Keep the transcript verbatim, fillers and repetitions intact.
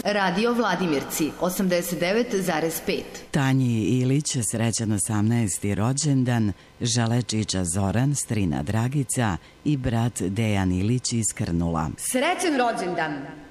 Radio Vladimirci, osamdeset devet zarez pet. Tanji Ilić, srećan osamnaesti rođendan, žele čiča Zoran, strina Dragica i brat Dejan Ilić iz Krnula. Srećan rođendan!